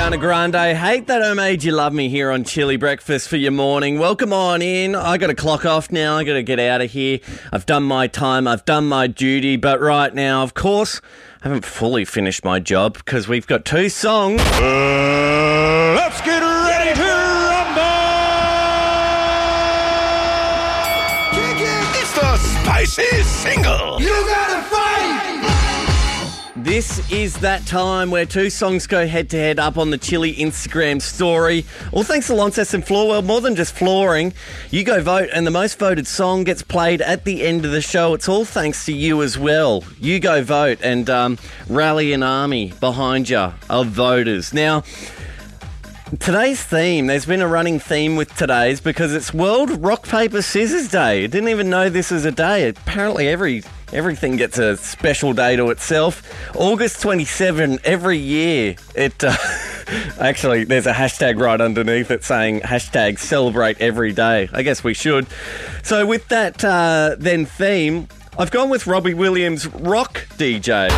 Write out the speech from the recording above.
Ariana Grande. Hate That I Made You Love Me here on Chili Breakfast for your morning. Welcome on in. I got to clock off now. I got to get out of here. I've done my time. I've done my duty. But right now, of course, I haven't fully finished my job because we've got two songs. Let's get ready to rumble! It's the spicy single. You gotta fight! This is that time where two songs go head-to-head up on the Chili Instagram story. All thanks to Launceston Floor. Well, more than just flooring. You go vote, and the most voted song gets played at the end of the show. It's all thanks to you as well. You go vote and rally an army behind you of voters. Now, today's theme, there's been a running theme with today's because it's World Rock, Paper, Scissors Day. I didn't even know this was a day. Apparently everything gets a special day to itself. August 27, every year, it actually, there's a hashtag right underneath it saying hashtag celebrate every day. I guess we should. So with that then theme, I've gone with Robbie Williams' Rock DJ.